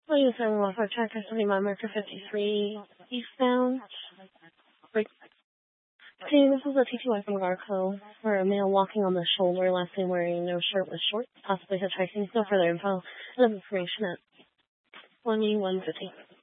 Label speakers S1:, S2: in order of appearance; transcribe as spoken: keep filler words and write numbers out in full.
S1: William seven one four Tracker seventy-nine Marker fifty-three eastbound. Break. Okay, this is a T T Y from Garco, where a male walking on the shoulder, last name wearing no shirt with shorts, possibly hitchhiking. No further info and information at one E one fifty.